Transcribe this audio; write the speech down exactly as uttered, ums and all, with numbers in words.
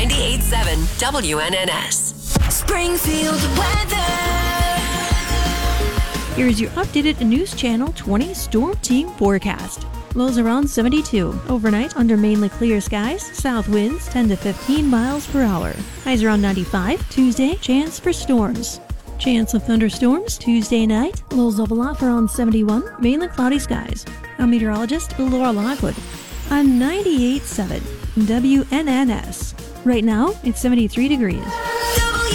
ninety-eight point seven W N N S. Springfield weather. Here's your updated News Channel twenty Storm Team forecast. Lows around seventy-two. Overnight, under mainly clear skies, south winds ten to fifteen miles per hour. Highs around ninety-five. Tuesday, chance for storms. Chance of thunderstorms Tuesday night. Lows level off around seventy-one. Mainly cloudy skies. I'm meteorologist Laura Lockwood. I'm ninety-eight point seven W N N S. Right now, it's seventy-three degrees.